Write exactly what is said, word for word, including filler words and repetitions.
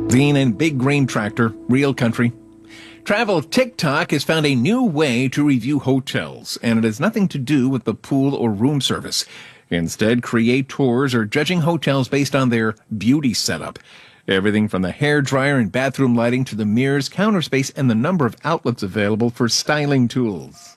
Lean and big grain tractor, real country. Travel TikTok has found a new way to review hotels, and it has nothing to do with the pool or room service. Instead, creators are judging hotels based on their beauty setup. Everything from the hair dryer and bathroom lighting to the mirrors, counter space, and the number of outlets available for styling tools.